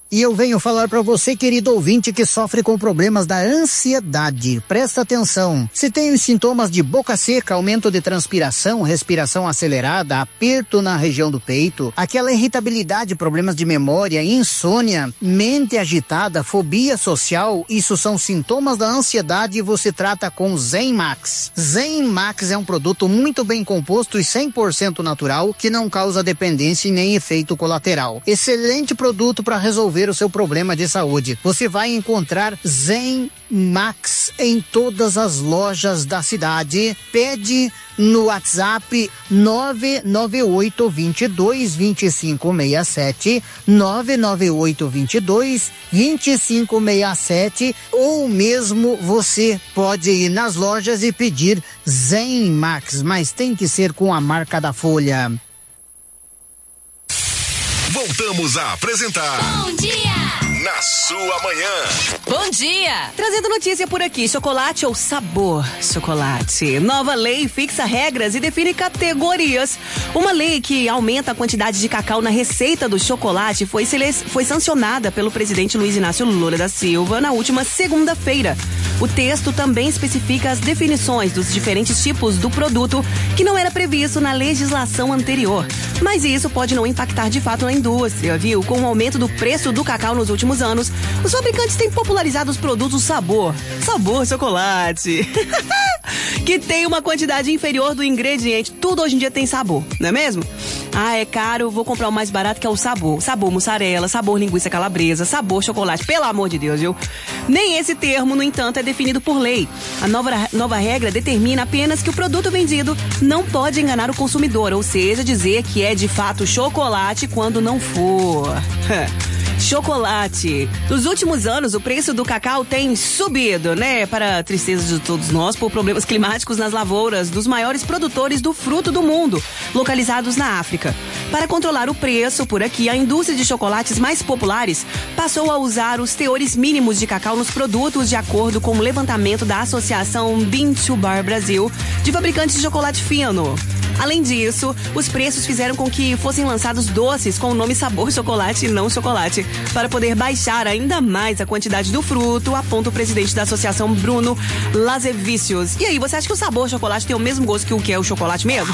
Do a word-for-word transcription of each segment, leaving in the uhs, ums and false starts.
E eu venho falar para você, querido ouvinte, que sofre com problemas da ansiedade. Presta atenção. Se tem os sintomas de boca seca, aumento de transpiração, respiração acelerada, aperto na região do peito, aquela irritabilidade, problemas de memória, insônia, mente agitada, fobia social, isso são sintomas da ansiedade e você trata com Zen Max. Zen Max é um produto muito bem composto e cem por cento natural que não causa dependência e nem efeito colateral. Excelente produto para resolver o seu problema de saúde. Você vai encontrar Zen Max em todas as lojas da cidade. Pede no WhatsApp nove nove oito dois dois, dois cinco seis sete, nove nove oito dois dois, dois cinco seis sete, ou mesmo você pode ir nas lojas e pedir Zen Max, mas tem que ser com a marca da Folha. Voltamos a apresentar Bom Dia na sua manhã. Bom dia! Trazendo notícia por aqui, chocolate ou sabor chocolate. Nova lei fixa regras e define categorias. Uma lei que aumenta a quantidade de cacau na receita do chocolate foi, sele... foi sancionada pelo presidente Luiz Inácio Lula da Silva na última segunda-feira. O texto também especifica as definições dos diferentes tipos do produto que não era previsto na legislação anterior. Mas isso pode não impactar de fato na indústria, viu? Com o aumento do preço do cacau nos últimos anos, os fabricantes têm popularizado os produtos sabor, sabor chocolate, que tem uma quantidade inferior do ingrediente. Tudo hoje em dia tem sabor, não é mesmo? Ah, é caro, vou comprar o mais barato que é o sabor. Sabor mussarela, sabor linguiça calabresa, sabor chocolate, pelo amor de Deus, viu? Nem esse termo, no entanto, é definido por lei. A nova, nova regra determina apenas que o produto vendido não pode enganar o consumidor, ou seja, dizer que é de fato chocolate quando não for. Chocolate. Nos últimos anos, o preço do cacau tem subido, né? Para a tristeza de todos nós, por problemas climáticos nas lavouras dos maiores produtores do fruto do mundo, localizados na África. Para controlar o preço, por aqui, a indústria de chocolates mais populares passou a usar os teores mínimos de cacau nos produtos, de acordo com o levantamento da Associação Bean to Bar Brasil, de fabricantes de chocolate fino. Além disso, os preços fizeram com que fossem lançados doces com o nome sabor chocolate e não chocolate, para poder baixar ainda mais a quantidade do fruto, aponta o presidente da associação, Bruno Lazevicius. E aí, você acha que o sabor chocolate tem o mesmo gosto que o que é o chocolate mesmo?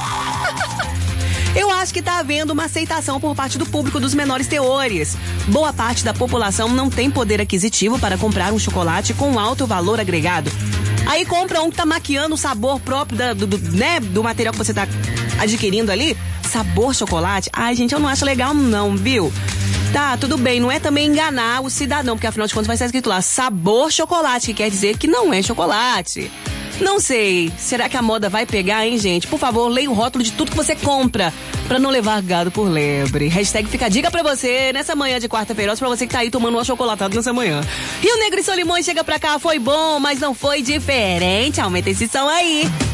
Eu acho que tá havendo uma aceitação por parte do público dos menores teores. Boa parte da população não tem poder aquisitivo para comprar um chocolate com alto valor agregado. Aí compra um que tá maquiando o sabor próprio da, do, do, né, do material que você tá adquirindo ali. Sabor chocolate. Ai, gente, eu não acho legal não, viu? Tá, tudo bem, não é também enganar o cidadão, porque afinal de contas vai estar escrito lá sabor chocolate, que quer dizer que não é chocolate. Não sei, será que a moda vai pegar, hein, gente? Por favor, leia o rótulo de tudo que você compra, pra não levar gado por lebre. Hashtag fica a dica pra você, nessa manhã de quarta-feira, pra você que tá aí tomando uma chocolatada nessa manhã. Rio Negro e Solimões chega pra cá, foi bom, mas não foi diferente. Aumenta esse som aí.